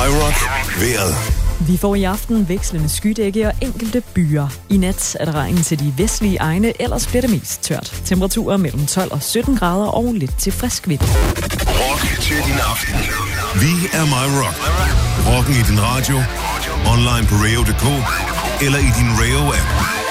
MyRock vejret. Vi får i aften vekslende skydække og enkelte byer. I nat er der regn til de vestlige egne, ellers bliver det mest tørt. Temperaturer mellem 12 og 17 grader og lidt til frisk vind. Rock til din aften. Vi er MyRock. Rocken i din radio, online på radio.dk eller i din Radio-app.